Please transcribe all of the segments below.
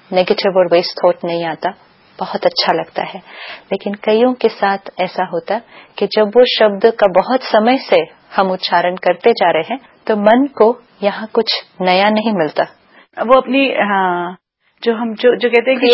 Negative और waste thought नहीं आता, बहुत अच्छा लगता है। लेकिन कईयों के साथ ऐसा होता कि जब वो शब्द का बहुत समय से हम उच्चारण करते जा रहे हैं तो मन को यहाँ कुछ नया नहीं मिलता। वो अपनी जो कहते हैं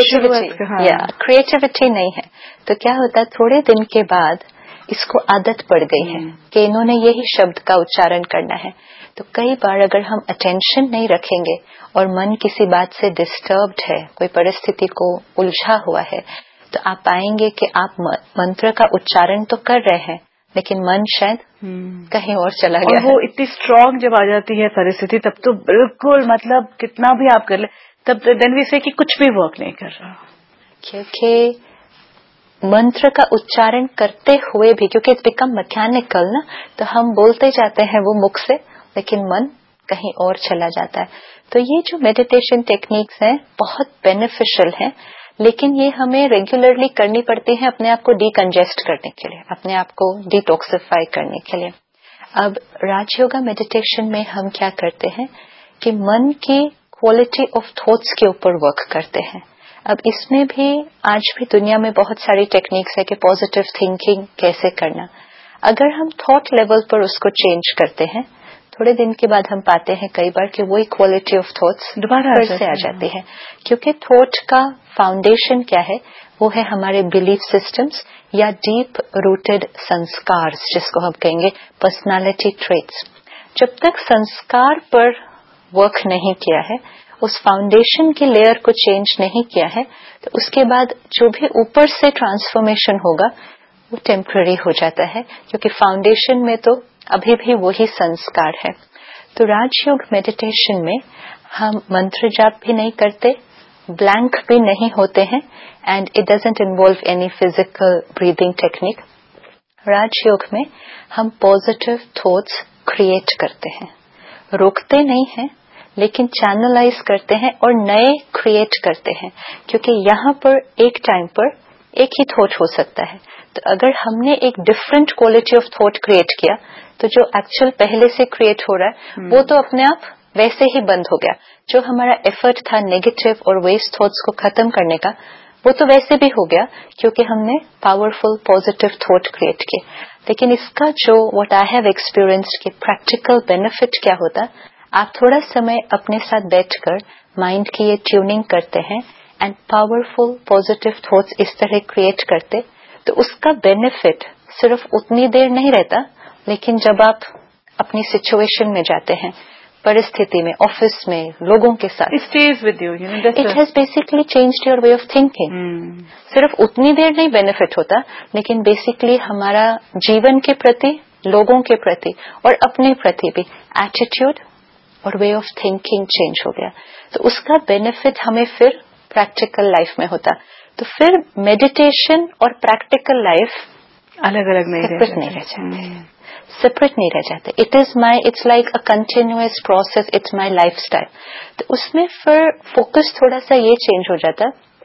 क्रिएटिविटी नहीं है। तो क्या होता है, थोड़े दिन के बाद इसको आदत पड़ गई है कि इन्होंने यही शब्द का उच्चारण करना है। तो कई बार अगर हम अटेंशन नहीं रखेंगे और मन किसी बात से डिस्टर्ब्ड है, कोई परिस्थिति को उलझा हुआ है, तो आप पाएंगे कि आप मंत्र का उच्चारण तो कर रहे हैं लेकिन मन शायद कहीं और चला गया और वो इतनी स्ट्रांग जब आ जाती है परिस्थिति, तब तो बिल्कुल मतलब कितना भी आप कर ले, तब देन वी से कि कुछ भी वर्क नहीं कर रहा, क्योंकि मंत्र का उच्चारण करते हुए भी, क्योंकि इट्स बिकम मैकेनिकल ना, तो हम बोलते जाते हैं वो मुख से लेकिन मन कहीं और चला जाता है। तो ये जो मेडिटेशन टेक्निक्स हैं बहुत बेनिफिशियल हैं, लेकिन ये हमें रेगुलरली करनी पड़ती है अपने आप को डीकंजेस्ट करने के लिए, अपने आप को डिटॉक्सिफाई करने के लिए। अब राजयोगा मेडिटेशन में हम क्या करते हैं कि मन की क्वालिटी ऑफ थॉट्स के ऊपर वर्क करते हैं। अब इसमें भी आज भी दुनिया में बहुत सारी टेक्निक्स है कि पॉजिटिव थिंकिंग कैसे करना। अगर हम थॉट लेवल पर उसको चेंज करते हैं, थोड़े दिन के बाद हम पाते हैं कई बार कि वही क्वालिटी ऑफ थॉट्स दोबारा फिर से आ जाती है। क्योंकि थॉट का फाउंडेशन क्या है, वो है हमारे बिलीफ सिस्टम्स या डीप रूटेड संस्कार, जिसको हम कहेंगे पर्सनालिटी ट्रेट्स। जब तक संस्कार पर वर्क नहीं किया है, उस फाउंडेशन की लेयर को चेंज नहीं किया है, तो उसके बाद जो भी ऊपर से ट्रांसफॉर्मेशन होगा वो टेम्पररी हो जाता है, क्योंकि फाउंडेशन में तो अभी भी वही संस्कार है। तो राजयोग मेडिटेशन में हम मंत्र जाप भी नहीं करते, ब्लैंक भी नहीं होते हैं, and it doesn't involve any physical breathing technique. राजयोग में हम पॉजिटिव थॉट्स क्रिएट करते हैं, रोकते नहीं हैं लेकिन चैनलाइज करते हैं और नए क्रिएट करते हैं, क्योंकि यहाँ पर एक टाइम पर एक ही थॉट हो सकता है। तो अगर हमने एक different quality of thought create किया तो जो एक्चुअल पहले से क्रिएट हो रहा है वो तो अपने आप वैसे ही बंद हो गया। जो हमारा एफर्ट था नेगेटिव और वेस्ट थॉट्स को खत्म करने का, वो तो वैसे भी हो गया क्योंकि हमने पावरफुल पॉजिटिव थॉट क्रिएट किए। लेकिन इसका जो व्हाट आई हैव एक्सपीरियंस्ड कि प्रैक्टिकल बेनिफिट क्या होता, आप थोड़ा समय अपने साथ बैठकर माइंड की ये ट्यूनिंग करते हैं एंड पावरफुल पॉजिटिव थॉट्स इस तरह क्रिएट करते, तो उसका बेनिफिट सिर्फ उतनी देर नहीं रहता, लेकिन जब आप अपनी सिचुएशन में जाते हैं, परिस्थिति में, ऑफिस में, लोगों के साथ, it stays with you, it has basically changed your way of thinking. सिर्फ उतनी देर नहीं बेनिफिट होता, लेकिन बेसिकली हमारा जीवन के प्रति, लोगों के प्रति और अपने प्रति भी एटीट्यूड और वे ऑफ थिंकिंग चेंज हो गया। तो उसका बेनिफिट हमें फिर प्रैक्टिकल लाइफ में होता। तो फिर मेडिटेशन और प्रैक्टिकल लाइफ अलग अलग नहीं रह जाते, सेपरेट नहीं रह जाते। It's like a continuous process, it's my lifestyle. तो उसमें फिर फोकस थोड़ा सा ये चेंज हो जाता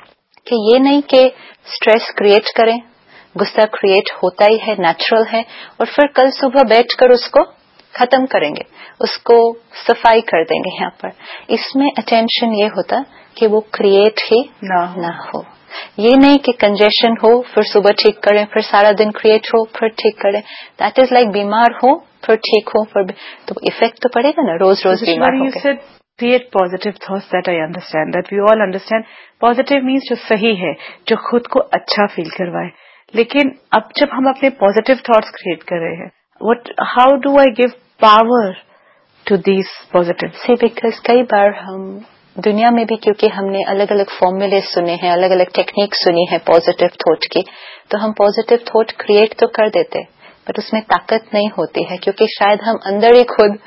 कि ये नहीं कि स्ट्रेस क्रिएट करें, गुस्सा क्रिएट होता ही है, नेचुरल है, और फिर कल सुबह बैठकर उसको खत्म करेंगे, उसको सफाई कर देंगे। यहाँ पर इसमें अटेंशन ये होता कि वो क्रिएट ही ना हो। ये नहीं कि कंजेशन हो फिर सुबह ठीक करें, फिर सारा दिन क्रिएट हो फिर ठीक करें। दैट इज लाइक बीमार हो फिर ठीक हो, फिर तो इफेक्ट तो पड़ेगा ना, रोज रोज बीमार हो गए। Create positive thoughts, that I understand, that we all understand. Positive means जो सही है, जो खुद को अच्छा फील करवाए। लेकिन अब जब हम अपने पॉजिटिव थॉट्स क्रिएट कर रहे हैं, how do I give power to these positive? से बिकॉज कई बार हम दुनिया में भी, क्योंकि हमने अलग अलग फॉर्मूले सुने हैं, अलग अलग टेक्निक सुनी है पॉजिटिव थॉट की, तो हम पॉजिटिव थॉट क्रिएट तो कर देते, बट उसमें ताकत नहीं होती है, क्योंकि शायद हम अंदर ही खुद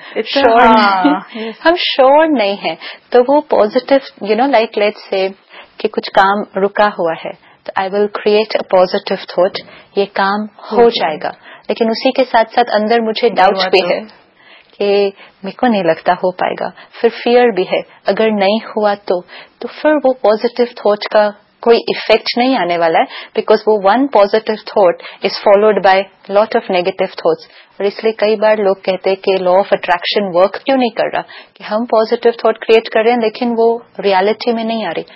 हम श्योर नहीं है। तो वो पॉजिटिव लाइक लेट्स से कि कुछ काम रुका हुआ है, तो I will create a positive thought, ये काम हो जाएगा। लेकिन उसी के साथ साथ अंदर मुझे डाउट भी है कि मेरे को नहीं लगता हो पाएगा, फिर फियर भी है, अगर नहीं हुआ तो फिर वो पॉजिटिव थॉट का कोई इफेक्ट नहीं आने वाला है, बिकॉज वो one positive thought is followed by lot of negative thoughts. और इसलिए कई बार लोग कहते हैं कि लॉ ऑफ अट्रैक्शन वर्क क्यों नहीं कर रहा, कि हम पॉजिटिव थॉट क्रिएट कर रहे हैं लेकिन वो रियलिटी में नहीं आ रही।